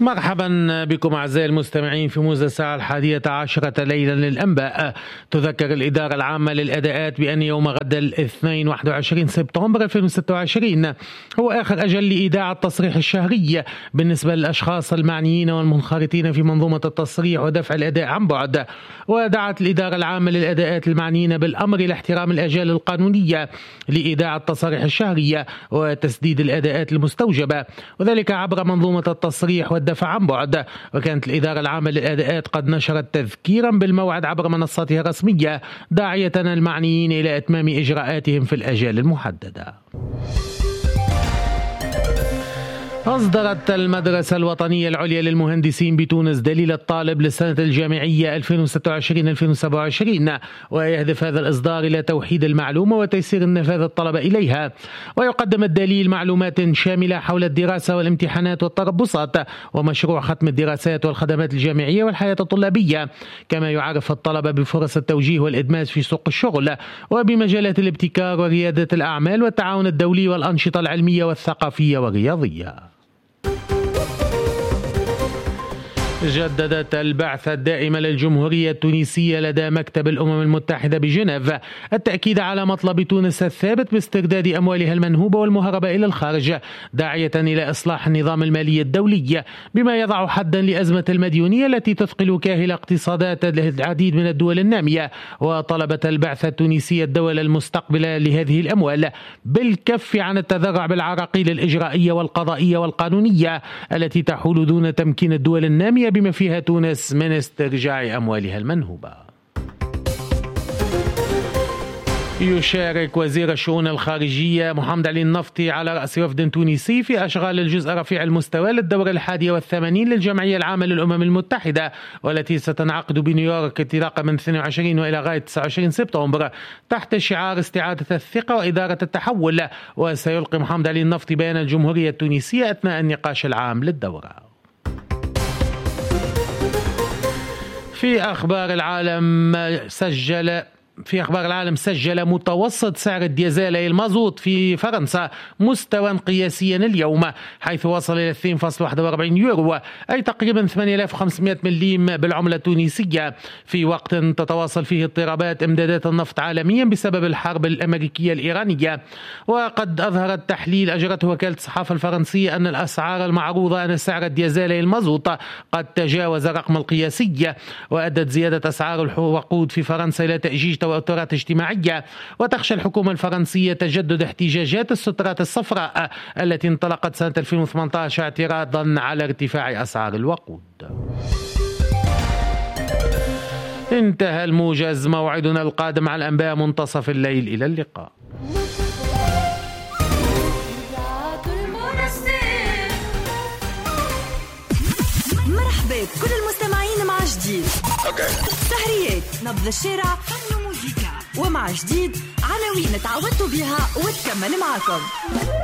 مرحبا بكم أعزائي المستمعين في موجز الساعة 11 ليلا للأنباء. تذكر الإدارة العامة للأداءات بأن يوم غد الاثنين 21 سبتمبر 2026 هو آخر أجل لإيداع التصريح الشهري بالنسبة للأشخاص المعنيين والمنخرطين في منظومة التصريح ودفع الأداء عن بعد. ودعت الإدارة العامة للأداءات المعنيين بالأمر إلى احترام الآجال القانونية لإيداع التصاريح الشهرية وتسديد الأداءات المستوجبة، وذلك عبر منظومة التصريح والدفع عن بعد. وكانت الإدارة العامة للأداءات قد نشرت تذكيرا بالموعد عبر منصاتها الرسمية داعية المعنيين إلى إتمام إجراءاتهم في الآجال المحددة. أصدرت المدرسة الوطنية العليا للمهندسين بتونس دليل الطالب للسنة الجامعية 2026-2027، ويهدف هذا الإصدار إلى توحيد المعلومة وتيسير النفاذ الطلبة إليها. ويقدم الدليل معلومات شاملة حول الدراسة والامتحانات والتربصات ومشروع ختم الدراسات والخدمات الجامعية والحياة الطلابية، كما يعرف الطلبة بفرص التوجيه والإدماج في سوق الشغل وبمجالات الابتكار وريادة الأعمال والتعاون الدولي والأنشطة العلمية والثقافية والرياضية. جددت البعثة الدائمة للجمهورية التونسية لدى مكتب الأمم المتحدة بجنيف التأكيد على مطلب تونس الثابت باسترداد أموالها المنهوبة والمهربة إلى الخارج، داعية إلى إصلاح النظام المالي الدولي بما يضع حدا لأزمة المديونية التي تثقل كاهل اقتصادات العديد من الدول النامية. وطلبت البعثة التونسية الدول المستقبلة لهذه الأموال بالكف عن التذرع بالعراقيل الإجرائية والقضائية والقانونية التي تحول دون تمكين الدول النامية بما فيها تونس من استرجاع أموالها المنهوبة. يشارك وزير الشؤون الخارجية محمد علي النفطي على رأس وفد تونسي في أشغال الجزء رفيع المستوى للدورة 81 للجمعية العامة للأمم المتحدة، والتي ستنعقد بنيويورك انطلاقا من 22 وإلى غاية 29 سبتمبر تحت شعار استعادة الثقة وإدارة التحول. وسيلقي محمد علي النفطي بيان الجمهورية التونسية أثناء النقاش العام للدورة. في أخبار العالم سجل متوسط سعر الديزل أي المازوت في فرنسا مستوى قياسيا اليوم، حيث وصل إلى 2.41 يورو أي تقريبا 8500 مليم بالعملة التونسية، في وقت تتواصل فيه اضطرابات إمدادات النفط عالميا بسبب الحرب الأمريكية الإيرانية. وقد أظهرت تحليل أجرته وكالة الصحافة الفرنسية أن الأسعار المعروضة أن سعر الديزل أي المازوت قد تجاوز الرقم القياسي، وأدت زيادة أسعار الوقود في فرنسا إلى تأجيج توترات اجتماعية. وتخشى الحكومة الفرنسية تجدد احتجاجات السترات الصفراء التي انطلقت سنة 2018 اعتراضا على ارتفاع أسعار الوقود. انتهى الموجز، موعدنا القادم على الأنباء منتصف الليل. إلى اللقاء. مرحبا بكل المستمعين مع جديد سهريات نبض الشارع فن وموسيقى، ومع جديد عناوين تعودتوا بها وتكمل معكم.